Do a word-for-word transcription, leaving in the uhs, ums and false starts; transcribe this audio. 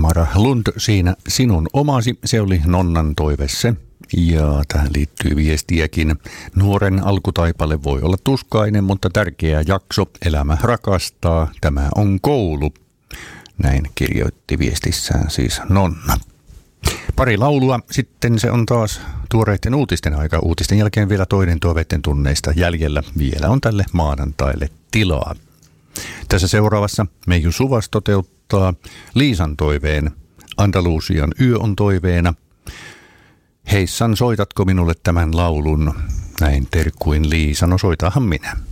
Tamara Lund siinä sinun omasi, se oli Nonnan toive se. Ja tähän liittyy viestiäkin. Nuoren alkutaipale voi olla tuskainen, mutta tärkeä jakso. Elämä rakastaa, tämä on koulu. Näin kirjoitti viestissään siis Nonna. Pari laulua, sitten se on taas tuoreiden uutisten aika. Uutisten jälkeen vielä toinen toiveiden tunneista jäljellä. Vielä on tälle maanantaille tilaa. Tässä seuraavassa Meiju Suvas toteuttaa Liisan toiveen. Andalusian yö on toiveena. Heissan, soitatko minulle tämän laulun? Näin terkkuin Liisa, no soitahan minä.